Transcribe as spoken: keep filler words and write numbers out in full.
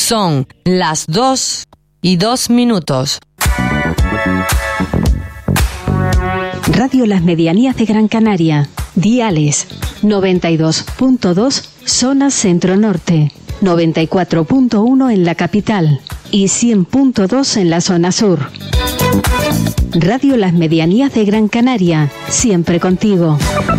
Son las dos y dos minutos. Radio Las Medianías de Gran Canaria. Diales noventa y dos punto dos zona centro-norte, noventa y cuatro punto uno en la capital y cien punto dos en la zona sur. Radio Las Medianías de Gran Canaria, siempre contigo.